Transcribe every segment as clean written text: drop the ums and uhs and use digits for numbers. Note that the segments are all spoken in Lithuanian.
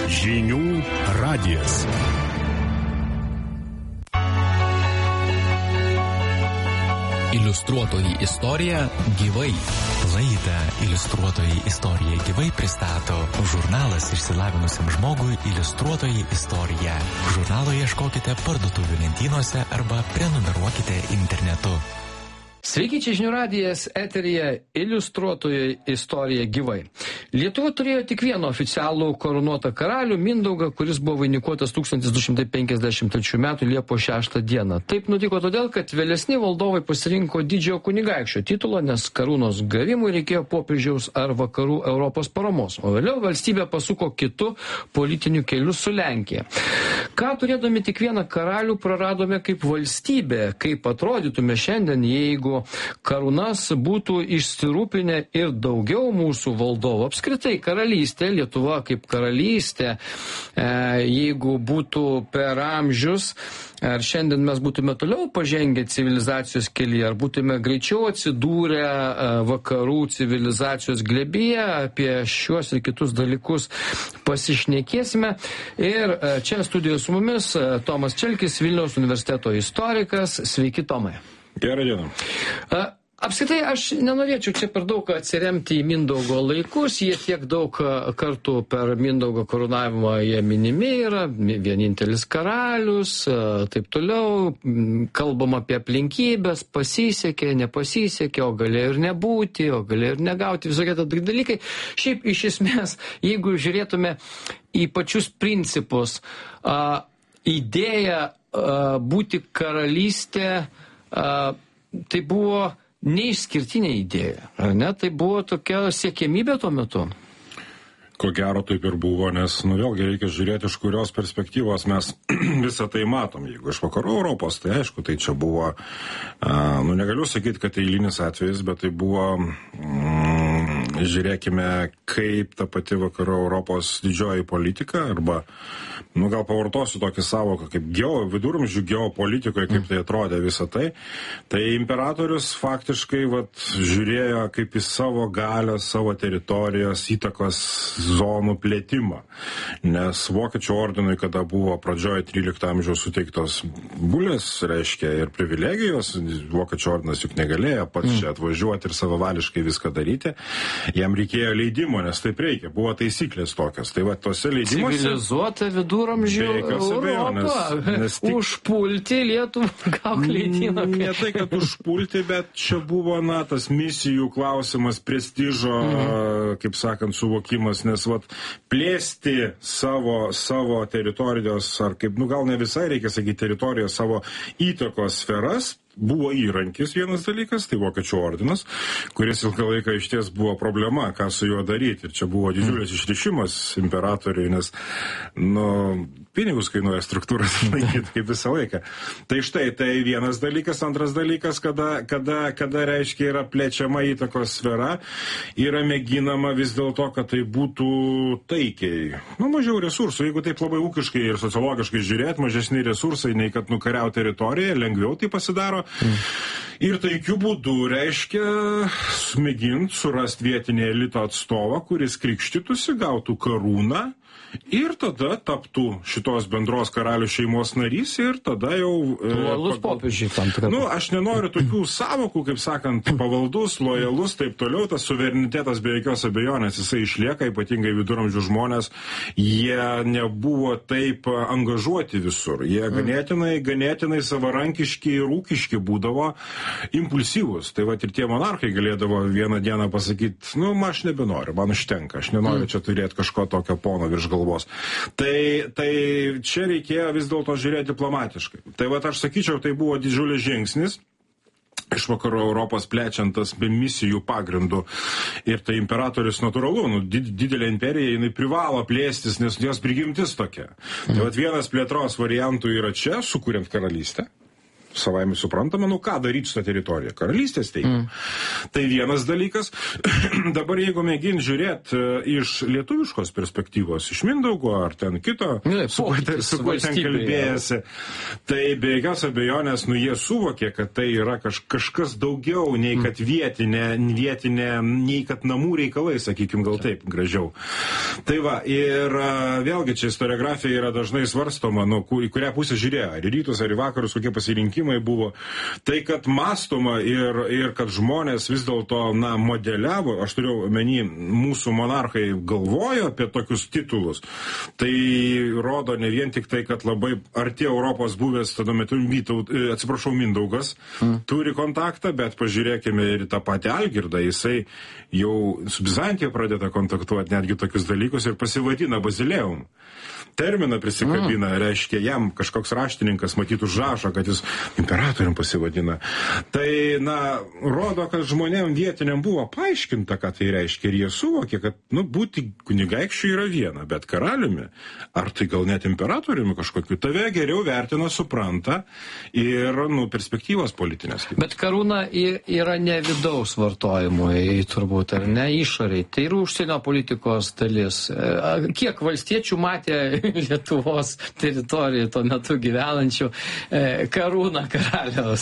Žinių radijas. Iliustruotoji istorija gyvai. Laidą Iliustruotoji istorija gyvai pristato žurnalas išsilavinusiam žmogui Iliustruotoji istorija. Žurnalo ieškokite parduotuvių lentynose arba prenumeruokite internetu. Sveiki, čia Žinių radijas, eteryje Iliustruotoji istorija gyvai. Lietuva turėjo tik vieną oficialų karūnuotą karalių, Mindaugą, kuris buvo vainikuotas 1253 m. Liepos 6 d. Taip nutiko todėl, kad vėlesni valdovai pasirinko didžiojo kunigaikščio titulą, nes karūnos gavimui reikėjo popiežiaus ar vakarų Europos paramos, o vėliau valstybė pasuko kitu politiniu keliu su Lenkija. Ką turėdami tik vieną karalių praradome kaip valstybė, kaip atrodytume šiandien, jeigu karūnas būtų išsirūpinę ir daugiau mūsų valdovų. Apskritai karalystė, Lietuva kaip karalystė, jeigu būtų per amžius, ar šiandien mes būtume toliau pažengę civilizacijos kelyje, ar būtume greičiau atsidūrę vakarų civilizacijos glėbyje, apie šiuos ir kitus dalykus pasišnekėsime. Ir čia studijoje su mumis Tomas Čelkis, Vilniaus universiteto istorikas. Sveiki, Tomai. Gerą dieną. Apskritai, aš nenorėčiau čia per daug atsiremti į Mindaugo laikus, jie tiek daug kartų per Mindaugo karūnavimą jie minimi yra, vienintelis karalius, taip toliau, kalbam apie aplinkybės, pasisekė, nepasisekė, o galėjo ir nebūti, o galėjo ir negauti, visokie dalykai. Šiaip iš esmės, jeigu žiūrėtume į pačius principus, idėja būti karalystė, tai buvo neišskirtinė idėja, ar ne? Tai buvo tokia siekiamybė tuo metu? Ko gero taip ir buvo, nes, vėlgi reikia žiūrėti, iš kurios perspektyvos mes visą tai matom. Jeigu iš vakarų Europos, tai aišku, tai čia buvo, negaliu sakyti, kad tai eilinis atvejis, bet tai buvo, žiūrėkime, kaip ta pati vakarų Europos didžioji politika, arba, gal pavartosiu tokį savoką, kaip viduramžių geopolitikoje, kaip tai atrodė visą tai. Tai imperatorius faktiškai žiūrėjo kaip į savo galią, savo teritorijos įtakos zonų plėtimą. Nes Vokiečių ordinui, kada buvo pradžioje 13 amžiaus suteiktos bulės, reiškia ir privilegijos, Vokiečių ordinas juk negalėjo pats čia atvažiuoti ir savavališkai viską daryti, jam reikėjo leidimo, nes taip reikia, buvo taisyklės tokios. Tai tose leidimuose... Civilizuota viduramžių Europą, užpulti Lietuvą, gauk leidimą. Ne tai, kad užpulti, bet čia buvo, tas misijų klausimas, prestižo, kaip sakant, suvokimas, nes plėsti savo teritorijos, ar kaip, gal ne visai reikia sakyti teritorijos, savo įtakos sferas, buvo įrankis vienas dalykas, tai Vokiečių ordinas, kuris ilgą laiką išties buvo problema, ką su juo daryti. Ir čia buvo didžiulis išrišimas imperatoriui, nes, pinigus kainuoja struktūras laikyti kaip visą laiką. Tai štai, tai vienas dalykas. Antras dalykas, kada reiškia yra plečiama įtakos sfera, yra mėginama vis dėlto, kad tai būtų taikiai. Mažiau resursų. Jeigu taip labai ūkiškai ir sociologiškai žiūrėt, mažesni resursai, nei kad nukariauti teritoriją, lengviau tai pasidaro. Ir taikiu būdu reiškia mėginti surasti vietinį elito atstovą, kuris krikštytųsi, gautų karūną ir tada taptų šitos bendros karalių šeimos narys ir tada jau... Lojalus popiežiui tam tikrą. Aš nenoriu tokių savokų, kaip sakant, pavaldus, lojalus, taip toliau, tas suverenitetas be jokios abejonės, jisai išlieka, ypatingai viduramžių žmonės, jie nebuvo taip angažuoti visur, jie ganėtinai savarankiški ir ūkiški būdavo impulsyvus. Tai ir tie monarchai galėdavo vieną dieną pasakyti, aš nebenoriu, man užtenka, aš nenoriu čia turėti kažko tokio pono virš galvos. Tai čia reikėjo vis dėlto žiūrėti diplomatiškai. Tai aš sakyčiau, tai buvo didžiulis žingsnis iš vakarų Europos plečiantas be misijų pagrindų. Ir tai imperatorius natūralu, didelė imperija, jinai privalo plėstis, nes jos prigimtis tokia. Tai vienas plėtros variantų yra čia, sukuriant karalystę. savaime suprantama, ką daryti su tą teritoriją? Karalystės teikimą. Tai vienas dalykas. Dabar jeigu mėgint žiūrėti iš lietuviškos perspektyvos, iš Mindaugo ar ten kito, su kuo ten kalbėjasi, tai be jokios abejonės, jie suvokė, kad tai yra kažkas daugiau nei kad vietinė, nei kad namų reikalai, sakykim, gal taip gražiau. Tai va, ir vėlgi čia istoriografija yra dažnai svarstoma, į kurią pusę žiūrėjo, ar į rytus, ar į vakarus, kokie pasirinkimai buvo. Tai, kad mąstoma ir kad žmonės vis dėlto, modeliavo, aš turiu omeny, mūsų monarchai galvojo apie tokius titulus, tai rodo ne vien tik tai, kad labai arti Europos buvęs tada metu Mindaugas turi kontaktą, bet pažiūrėkime ir tą patį Algirdą, jisai jau su Bizantija pradeda kontaktuoti netgi tokius dalykus ir pasivadina Bazilėjum. Terminą prisikabina, reiškia, jam kažkoks raštininkas matyt užrašo, kad jis imperatorium pasivadina. Tai, rodo, kad žmonėm vietiniam buvo paaiškinta, ką tai reiškia, ir jie suvokė, kad, būti kunigaikščiu yra viena, bet karaliumi, ar tai gal net imperatoriumi kažkokiu, tave geriau vertina, supranta ir, perspektyvos politinės. Bet karūna yra ne vidaus vartojimui, turbūt, ar ne išoriai, tai ir užsienio politikos dalis. Kiek valstiečių matė Lietuvos teritorijoje tuo metu gyvenančių karūną karaliaus?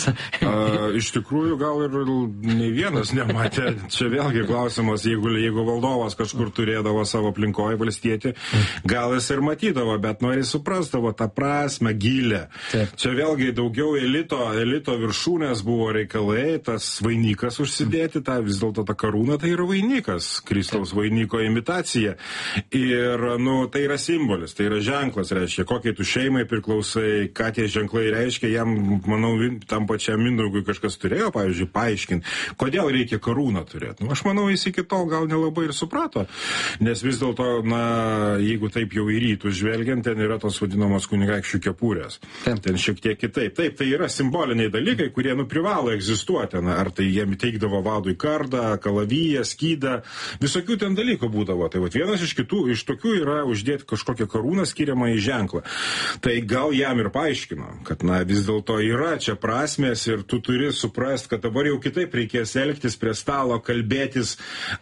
Iš tikrųjų, gal ir nei vienas nematė. Čia vėlgi klausimas, jeigu valdovas kažkur turėdavo savo aplinkoje valstietį, gal jis ir matydavo, bet jis suprasdavo tą prasme gilę. Taip. Čia vėlgi daugiau elito viršūnės buvo reikalai, tas vainikas užsidėti, vis dėlto ta karūna tai yra vainikas, Kristaus vainiko imitacija. Ir, tai yra simbolis, tai yra ženklas, reiškia, kokiai tu šeimai priklausai, ką tie ženklai reiškia, jam, manau, tam pačiam Mindaugui kažkas turėjo, pavyzdžiui, paaiškinti, kodėl reikia karūną turėti. Aš manau, jis iki tol gal nelabai ir suprato, nes vis dėlto, jeigu taip jau į rytus žvelgiant, ten yra tos vadinamos kunigaikščių kepurės. Ten šiek tiek kitaip. Taip, tai yra simboliniai dalykai, kurie, privalo egzistuoti. Ar tai jiem teikdavo vadui kardą, kalaviją, skydą, visokių ten dalykų būdavo. Tai vienas iš tokių yra uždėti kažkokią karūną skiriamą į ženklą. Tai gal jam ir paaiškino, kad vis dėlto yra čia prasmės ir tu turi suprasti, kad dabar jau kitaip reikės elgtis prie stalo, kalbėtis,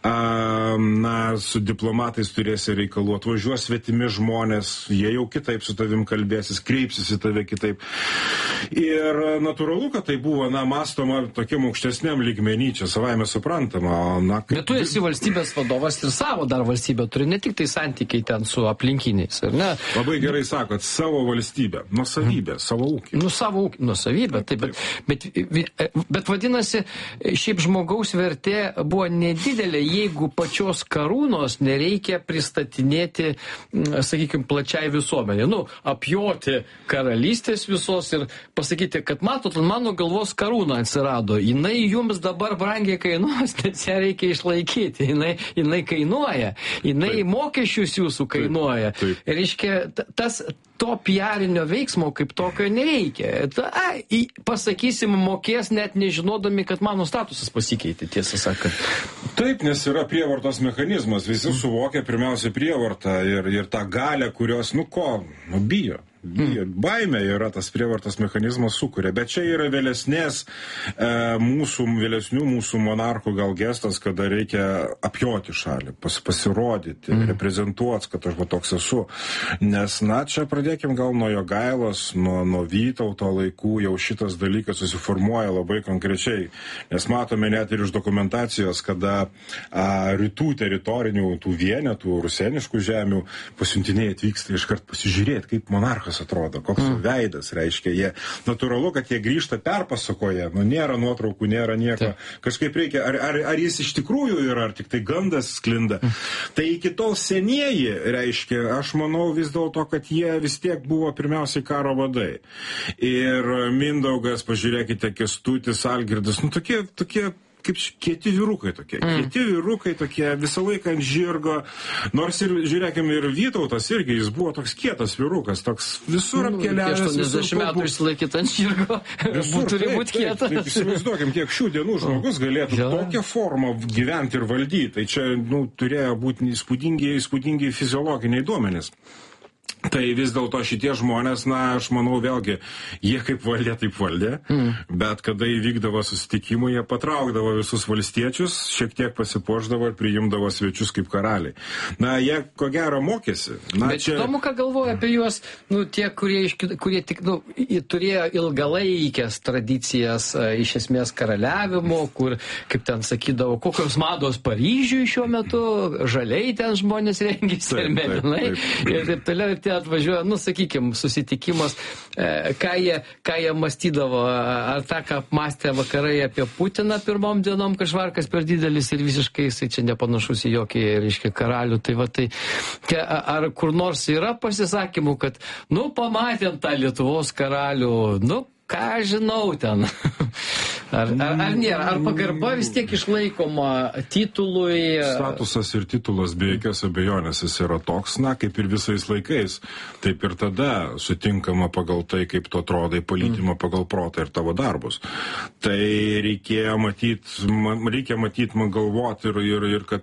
su diplomatais turėsi reikalų, atvažiuos svetimi žmonės, jie jau kitaip su tavim kalbėsis, kreipsis į tave kitaip. Ir natūralu, kad tai buvo, mąstoma tokiam aukštesniam lygmenį, čia savaime suprantama. Bet tu esi valstybės vadovas ir savo dar valstybę turi, ne tik tai santykiai ten su aplinkiniais, ar ne? Labai gerai sakot, savo valstybę, nuosavybę, savo ūkį. Savo ūkį, nuosavybę, taip, bet vadinasi, šiaip žmogaus vertė buvo nedidelė, jeigu pačios karūnos nereikia pristatinėti, sakykime, plačiai visuomenė. Apjoti karalystės visos ir pasakyti, kad matot, mano galvos karūna atsirado, jinai jums dabar brangiai kainuos, nes ją reikia išlaikyti, jinai kainuoja, jinai mokesčius jūsų kainuoja. Ir reiškia, to piarinio veiksmo kaip tokio nereikia. Pasakysim, mokės net nežinodami, kad mano statusas pasikeitė, tiesą sakant. Taip, nes yra prievartos mechanizmas. Visi suvokia pirmiausia prievartą ir tą galią, kurios, bijo. Baimė yra tas prievartos mechanizmas sukuria, bet čia yra vėlesnių mūsų monarchų gal gestas, kada reikia apjoti šalį, pasirodyti, reprezentuoti, kad aš toks esu. Nes, čia pradėkim gal nuo Jogailos, nuo Vytauto laikų jau šitas dalykas susiformuoja labai konkrečiai. Nes matome net ir iš dokumentacijos, kada rytų teritorinių tų vienetų, rusėniškų žemių pasiuntiniai atvyksta iškart pasižiūrėti, kaip monarchas atrodo, koks veidas, reiškia, jie natūralu, kad jie grįžta perpasakoja, nėra nuotraukų, nėra nieko, kažkaip reikia, ar jis iš tikrųjų yra, ar tik tai gandas sklinda. Tai iki tol senieji, reiškia, aš manau vis dėlto, kad jie vis tiek buvo pirmiausiai karo vadai. Ir Mindaugas, pažiūrėkite, Kęstutis, Algirdas, tokie kaip kieti vyrukai tokie, visą laiką ant žirgo, nors ir, žiūrėkime, ir Vytautas irgi, jis buvo toks kietas vyrukas, toks visur apkeliavęs. 80 metų išsilaikyti ant žirgo, turi būti kietas. Taip, įsivaizduokim, kiek šių dienų žmogus galėtų tokią formą gyventi ir valdyti, tai čia, turėjo būti įspūdingi fiziologiniai duomenys. Tai vis dėlto šitie žmonės, na, aš manau, vėlgi, jie kaip valdė, taip valdė, bet kada įvykdavo susitikimų, jie patraukdavo visus valstiečius, šiek tiek pasipuošdavo ir priimdavo svečius kaip karaliai. Na, jie ko gero mokėsi. Na, bet įdomu, ką galvoja apie juos, tie, kurie tik, turėjo ilgalaikės tradicijas, iš esmės karaliavimo, kur, kaip ten sakydavo, kokios mados Paryžiui šiuo metu, žaliai ten žmonės rengėsi ir mėlynai, ir taip toliau. Atvažiuoja, sakykime, susitikimas, ką jie mąstydavo, ar tą, ką apmastė vakarai apie Putiną pirmom dienom, kad švarkas per didelis ir visiškai jisai čia nepanašus į jokį, reiškia, karalių. Tai ar kur nors yra pasisakymų, kad, pamatėm tą Lietuvos karalių, ką žinau ten. Ar nėra? Ar pagarba vis tiek išlaikoma titului? Statusas ir titulas be jokios abejonės jis yra toks, kaip ir visais laikais. Taip ir tada sutinkama pagal tai, kaip tu atrodai, palitimą pagal protą ir tavo darbus. Tai reikia matyti, man galvoti ir kad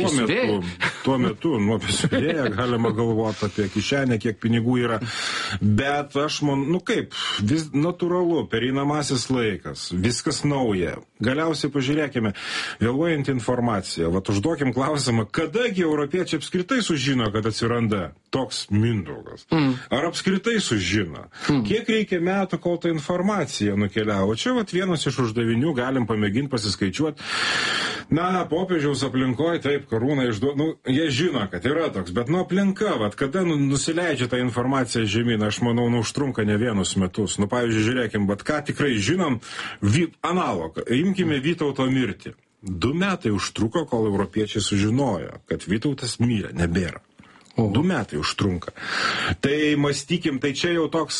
tuo metu apie siuvėją galima galvoti, apie kišenę, kiek pinigų yra. Bet aš vis natūralu, pereinamasis laikas, viskas nauja. Galiausiai pažiūrėkime, vėluojant informaciją, užduokim klausimą, kadagi europiečiai apskritai sužino, kad atsiranda toks Mindaugas? Ar apskritai sužino? Kiek reikia metų, kol ta informacija nukeliavo? Čia vienas iš uždavinių, galim pamėginti pasiskaičiuoti. Popiežiaus aplinkoje, taip, karūną išduoda, jie žino, kad yra toks, bet aplinka, kada nusileidžia tą informaciją žemyn, aš manau, užtrunka ne vienus metus. Pavyzdžiui, žiūrėkim, ką tikrai žinom, analogą. Imkime Vytauto mirtį. 2 metai užtruko, kol europiečiai sužinojo, kad Vytautas mirė, nebėra. 2 metai užtrunka. Tai mąstykim, tai čia jau toks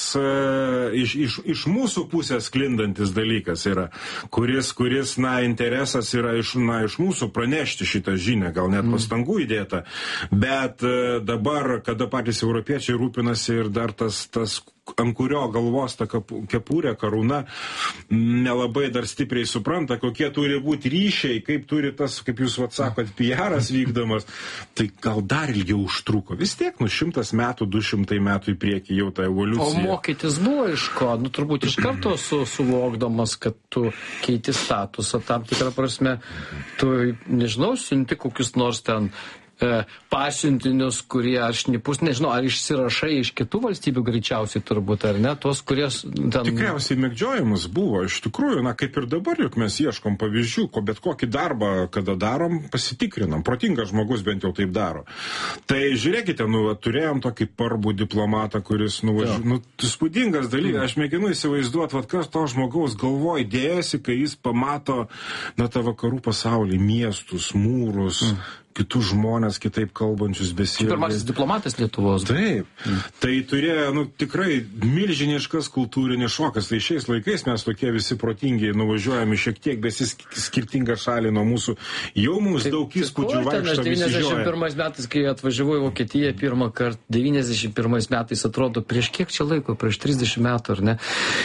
iš mūsų pusės sklindantis dalykas yra, kuris interesas yra iš mūsų pranešti šitą žinią, gal net pastangų įdėta, bet dabar, kada patys europiečiai rūpinasi ir dar tas ant kurio galvos ta kepurė, karūna, nelabai dar stipriai supranta, kokie turi būti ryšiai, kaip turi tas, kaip jūs sakot, PR-as vykdomas, tai gal dar ilgiau užtruko. Vis tiek, 100 metų, 200 metų į priekį jau ta evoliucija. O mokytis buvo iš ko? Turbūt iš karto suvokdamas, kad tu keiti statusą, tam tikrą prasme, tu, nežinau, siunti kokius nors ten pasiuntinius, kurie ar šnipus, nežinau, ar išsirašai iš kitų valstybių greičiausiai turbūt, ar ne, tuos, kurie ten... Tikriausiai mėgdžiojimas buvo, iš tikrųjų, kaip ir dabar, juk mes ieškom pavyzdžių, bet kokį darbą, kada darom, pasitikrinam. Protingas žmogus bent jau taip daro. Tai žiūrėkite, turėjom tokį parbų diplomatą, kuris, įspūdingas dalykas, aš mėginu įsivaizduoti, kas to žmogaus galvoj dėjasi, kai jis pamato, tą vakarų pasaulį, miestus, mūrus, kitus žmonės, kitaip kalbančius, besielgiančius. Pirmasis diplomatas Lietuvos. Taip. Tai turėjo, tikrai milžiniškas kultūrinis šokas. Tai šiais laikais mes tokie visi protingi nuvažiuojame šiek tiek skirtingą šalį nuo mūų. Jau mums daug įspūdžių vaikšto visi žioja. 91 metais, kai atvažiavau į Vokietiją pirmą kartą, 91 metais atrodo, prieš kiek čia laiko, prieš 30 metų, ar ne?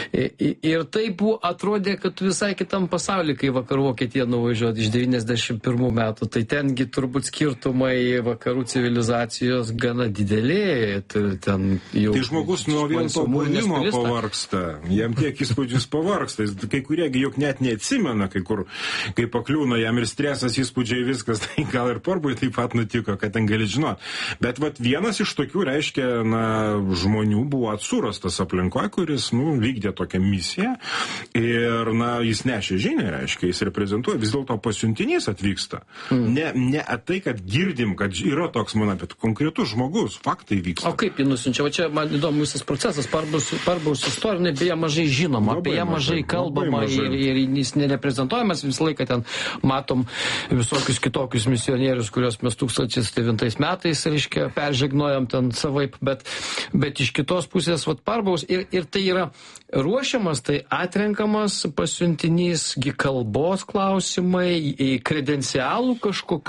Ir taip atrodė, kad visai kitam pasaulyje, kai vakarų Vokietija nuvažiuoti iš 91 metų, tai tengi turbūt skirtumai vakarų civilizacijos gana dideli. Tai žmogus nuo vien to buvimo pavargsta. Jam tiek įspūdžius pavargsta. Kai kuriegi juk net neatsimena, kai pakliūna jam ir stresas, įspūdžiai, viskas, tai gal ir Parbui taip pat nutiko, kad ten gali žinoti. Bet vienas iš tokių, reiškia, žmonių buvo surastas aplinkoje, kuris, vykdė tokią misiją ir, jis nešė žinią, reiškia, jis reprezentuoja, vis dėlto pasiuntinys atvyksta. Ne tai, kad girdim, kad yra toks, bet konkretus žmogus, faktai vyksta. O kaip jį nusiunčia? O čia man įdomu visas procesas, Parbaus istorija, beje, mažai žinoma, apie ją mažai kalbama ir jis nereprezentuojamas, visą laiką ten matom visokius kitokius misionierius, kuriuos mes 2009 metais, reiškia, peržegnojom ten savaip, bet iš kitos pusės, Parbaus, ir tai yra ruošiamas, tai atrenkamas pasiuntinys, kalbos klausimai, kredencialų kažkokių ten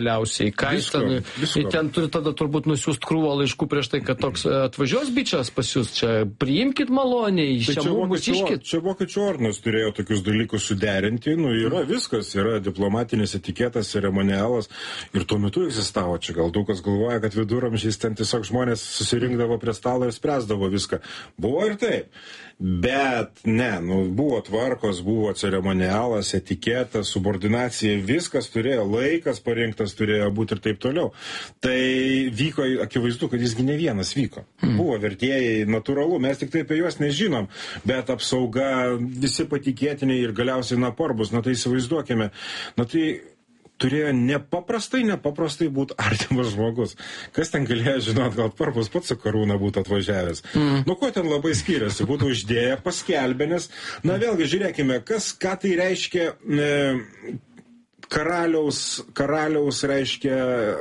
galiausiai? Ką jis ten turi tada turbūt nusiųst krūvą laiškų prieš tai, kad toks atvažiuos bičias pas jūs, čia priimkit maloniai, čia mums iškit. Čia vokiečių ordinas turėjo tokius dalykus suderinti, yra viskas, yra diplomatinis etiketas, ceremonialas ir tuo metu egzistavo. Čia gal daug kas galvoja, kad viduramžiais ten tiesiog žmonės susirinkdavo prie stalo ir spręsdavo viską. Buvo ir taip. Bet ne, buvo tvarkos, buvo ceremonialas, etiketas, subordinacija, viskas turėjo, laikas parinktas turėjo būti ir taip toliau. Tai vyko, akivaizdu, kad jisgi ne vienas vyko. Buvo vertėjai, natūralu, mes tik tai apie juos nežinom, bet apsauga, visi patikėtiniai ir galiausiai Parbus, tai įsivaizduokime, tai turėjo nepaprastai būti artimas žmogus. Kas ten galėjo žinot, gal Parbus pats su karūna būtų atvažiavęs. Ko ten labai skiriasi, būtų uždėję, paskelbę, nes, vėlgi, žiūrėkime, ką tai reiškia karaliaus reiškia,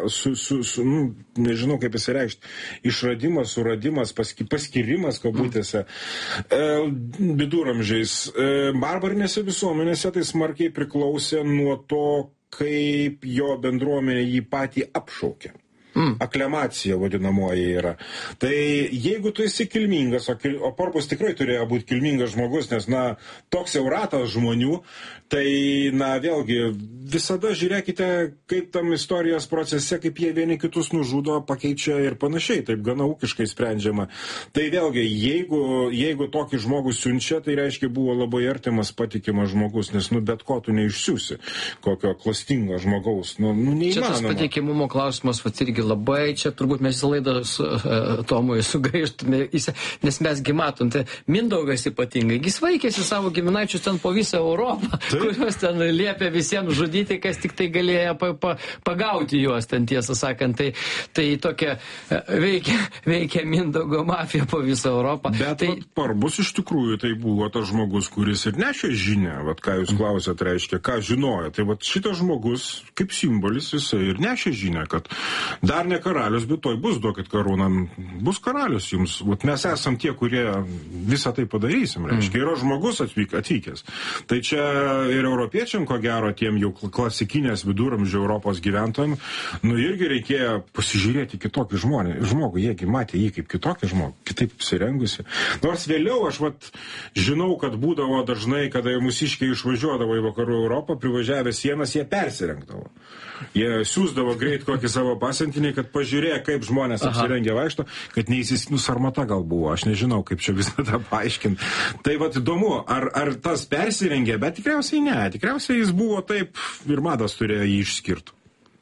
nežinau kaip jis reikšti, išradimas, suradimas, paskirimas, kabutėse, viduramžiais. Barbarinėse visuomenėse tai smarkiai priklausė nuo to, kaip jo bendruomenė jį patį apšaukė. Aklemacija vadinamoji yra. Tai jeigu tu esi kilmingas, o Parbus tikrai turėjo būti kilmingas žmogus, nes, toks jau ratas žmonių, tai, vėlgi, visada žiūrėkite, kaip tam istorijos procese, kaip jie vieni kitus nužudo, pakeičia ir panašiai, taip gana ūkiškai sprendžiama. Tai vėlgi, jeigu tokį žmogų siunčia, tai reiškia buvo labai artimas, patikimas žmogus, nes, bet ko tu neišsiųsi, kokio klastingo žmogaus, neįmanoma. Čia tas patikimumo klausimas, irgi labai, čia turbūt mes į laidą Tomui sugaištume, nes mesgi matom, tai Mindaugas ypatingai, jis vaikėsi savo giminaičius ten po visą Europą, kuriuos ten liepė visiems žudyti, kas tik tai galėjo pagauti juos ten, tiesą sakant. Tai tokia veikia Mindaugo mafija po visą Europą. Bet Parbus iš tikrųjų tai buvo tas žmogus, kuris ir nešė žinią, ką jūs klausėt, reiškia, ką žinojo. Tai šitas žmogus, kaip simbolis, jisai ir nešė žinią, kad dar ne karalius, bet toj bus, duokit karūną, bus karalius jums. Mes esam tie, kurie visą tai padarysim, reiškia. Yra žmogus atvykęs. Tai čia ir europiečiam, ko gero, tiem jau klasikinės viduramžių Europos gyventojams, irgi reikėjo pasižiūrėti kitokį žmogų. Jiegi matė jį kaip kitokį žmogų, kitaip apsirengusi. Nors vėliau aš žinau, kad būdavo dažnai, kada mūsiškiai išvažiuodavo į vakarų Europą, privažiavę sienas, jie persirengdavo. Jie siūsdavo greit kokį savo pasiuntinį, kad pažiūrėjo, kaip žmonės apsirengė vaikšto, kad sarmata gal buvo, aš nežinau, kaip čia visą tą paaiškinti. Tai įdomu, ar tas persirengė, bet tikriausiai ne, tikriausiai jis buvo taip ir madas turėjo jį išskirti.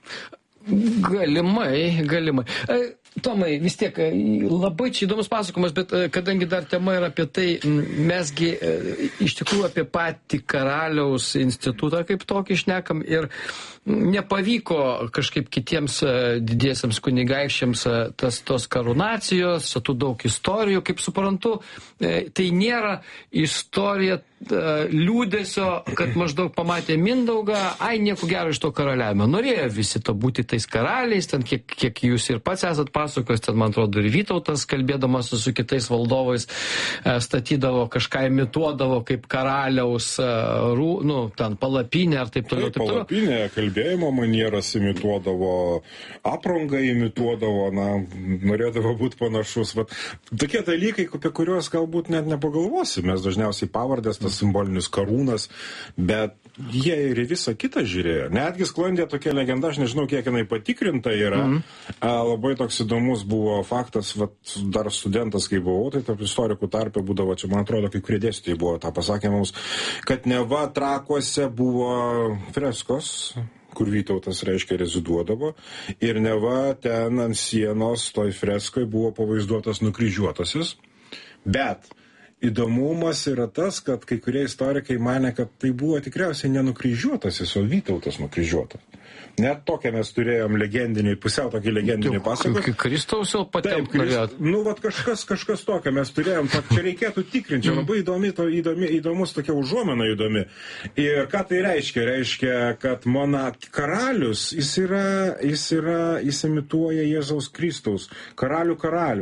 Galimai. Tomai, vis tiek labai čia įdomus pasakojimas, bet kadangi dar tema yra apie tai, mesgi iš tikrųjų apie patį karaliaus institutą kaip tokį šnekam ir nepavyko kažkaip kitiems didiesiams kunigaikščiams tos karūnacijos, tų daug istorijų, kaip suprantu, tai nėra istorija liūdesio, kad maždaug pamatė Mindaugą, nieko gero iš to karaliavimo. Norėjo visi to būti tais karaliais, ten kiek jūs ir pats esat pasakojęs, ten man atrodo ir Vytautas, kalbėdamas su kitais valdovais, statydavo kažką, imituodavo kaip karaliaus, ten palapinę ar taip toliau. Palapinė, kalbėjimo manieras imituodavo, aprangą imituodavo, norėdavo būti panašus. Tokie dalykai, apie kuriuos galbūt net nepagalvosi. Mes dažniausiai pavardės, tas simbolinis karūnas, bet jie ir visą kitą žiūrėjo. Netgi sklandė tokia legenda, aš nežinau, kiek jinai patikrinta yra. Labai toks įdomus buvo faktas, dar studentas, kai buvau, tai tarp istorikų tarpe būdavo, čia man atrodo, kai kurie dėstytojai buvo tą pasakė mums, kad neva Trakuose buvo freskos, kur Vytautas, reiškia, reziduodavo, ir neva ten ant sienos toj freskoj buvo pavaizduotas nukryžiuotasis, bet įdomumas yra tas, kad kai kurie istorikai mane, kad tai buvo tikriausiai nenukryžiuotasis, o Vytautas nukryžiuotas. Net tokią mes turėjom legendinį, pusiau tokį legendinį pasakojimą. Kristaus jau patiemt norėjot. Kažkas tokio mes turėjom, čia reikėtų tikrinti, čia labai įdomus tokia užuomena įdomi. Ir ką tai reiškia? Reiškia, kad karalius, jis imituoja Jėzaus Kristaus, karalių.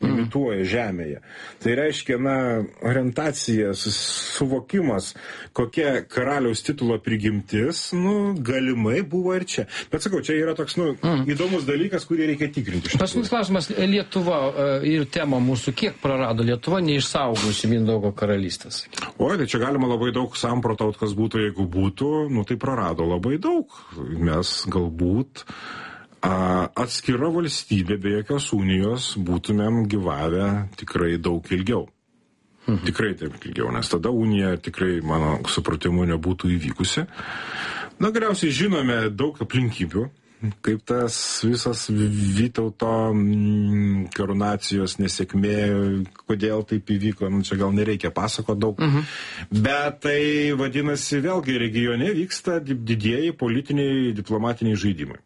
imituoja žemėje. Tai reiškia, orientacija, suvokimas, kokia karaliaus titulo prigimtis, galimai buvo ir čia. Bet sakau, čia yra toks, įdomus dalykas, kurį reikia tikrinti. Paskutinis klausimas, Lietuva ir tema mūsų, kiek prarado Lietuva neišsaugojusi Mindaugo karalystės? Oi, tai čia galima labai daug samprotaut, kas būtų, jeigu būtų, tai prarado labai daug. Mes galbūt atskira valstybė be jokios unijos būtumėm gyvavę tikrai daug ilgiau. Tikrai taip ilgiau, nes tada unija tikrai, mano supratimu, nebūtų įvykusi. Galiausiai žinome daug aplinkybių, kaip tas visas Vytauto karūnacijos nesėkmė, kodėl taip įvyko, čia gal nereikia pasakoti daug. Bet tai vadinasi, vėlgi regione vyksta didieji politiniai diplomatiniai žaidimai.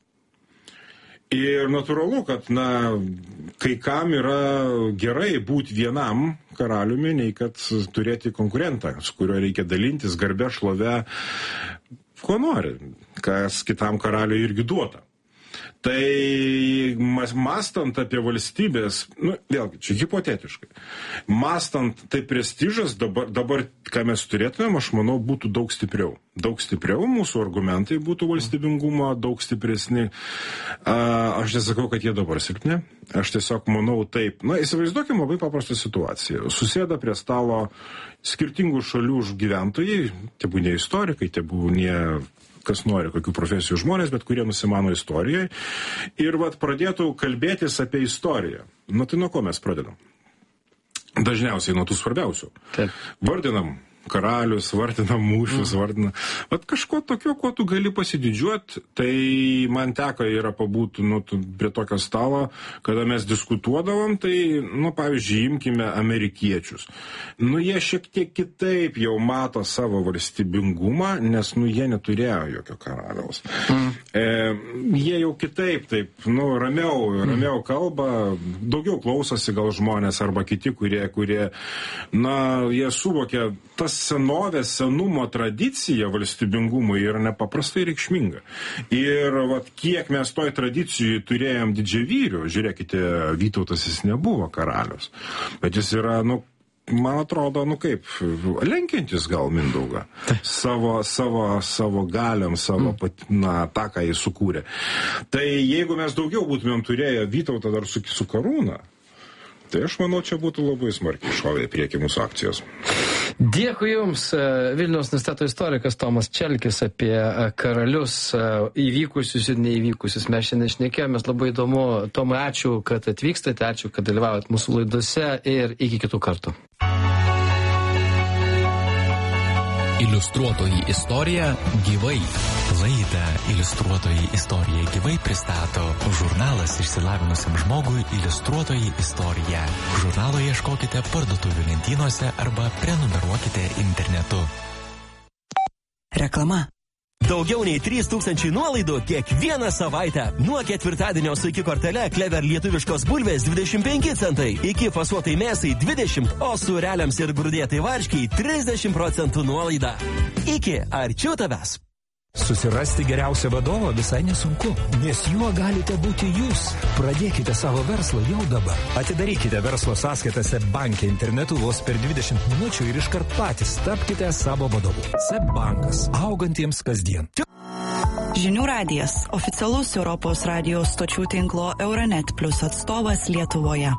Ir natūralu, kad, kai kam yra gerai būti vienam karaliumi, nei kad turėti konkurentą, su kuriuo reikia dalintis garbę, šlovę, ko nori, kas kitam karaliui irgi duota. Tai mąstant apie valstybės, vėlgi, čia hipotetiškai, mąstant, tai prestižas dabar, ką mes turėtumėm, aš manau, būtų daug stipriau. Daug stipriau mūsų argumentai būtų valstybingumo, daug stipresni. Aš nesakau, kad jie dabar silpni. Aš tiesiog manau taip. Įsivaizduokim labai paprastą situaciją. Susėda prie stalo skirtingų šalių gyventojai, tebūnie istorikai, tebūnie kas nori, kokių profesijų žmonės, bet kurie nusimano istorijoje. Ir pradėtų kalbėtis apie istoriją. Tai nuo ko mes pradedam? Dažniausiai nuo tų svarbiausių. Taip. Vardinam karalius, vardinam mūšius, vardinam. Kažko tokio, kuo tu gali pasididžiuoti, tai man teko yra pabūti prie tokio stalo, kada mes diskutuodavom, tai, pavyzdžiui, imkime amerikiečius. Jie šiek tiek kitaip jau mato savo valstybingumą, nes, jie neturėjo jokio karaliaus. Jie jau kitaip, ramiau kalba, daugiau klausosi gal žmonės arba kiti, kurie, jie suvokia tas senumo tradicija valstybingumui yra nepaprastai reikšminga. Ir kiek mes toj tradicijai turėjom didžiavyrių, žiūrėkite, Vytautas jis nebuvo karalius, bet jis yra, man atrodo, kaip, lenkiantis gal Mindaugą. Savo galiam, tą, ką jis sukūrė. Tai jeigu mes daugiau būtumėm turėję Vytautą dar su karūna, tai aš manau, čia būtų labai smarkiai šovė į priekį mūsų akcijos. Dėkui Jums, Vilniaus universiteto istorikas Tomas Čelkis, apie karalius įvykusius ir neįvykusius. Mes šiandien šnekėjomės, labai įdomu. Tomai, ačiū, kad atvykstate, ačiū, kad dalyvavot mūsų laidose ir iki kitų kartų. Iliustruotoji istorija gyvai. Laidą Iliustruotoji istorija gyvai pristato žurnalas išsilavinusiam žmogui Iliustruotoji istorija. Žurnalo ieškokite parduotuvių lentynose arba prenumeruokite internetu. Reklama. Daugiau nei 3000 nuolaidų kiekvieną savaitę. Nuo ketvirtadienio su iki kortele Klever lietuviškos bulvės 25 centai, iki fasuotai mėsai 20, o sūreliams ir grūdėtai varškiai 30% nuolaida. Iki arčiau tavęs. Susirasti geriausią vadovą visai nesunku, nes juo galite būti jūs. Pradėkite savo verslą jau dabar. Atidarykite verslo sąskaitas SEB banke internetu vos per 20 minučių ir iškart patys tapkite savo vadovu. SEB bankas, augantiems kasdien. Žinių radijas, oficialus Europos radijos stočių tinklo Euronet Plus atstovas Lietuvoje.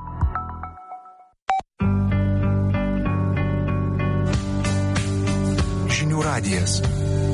Žinių radijas.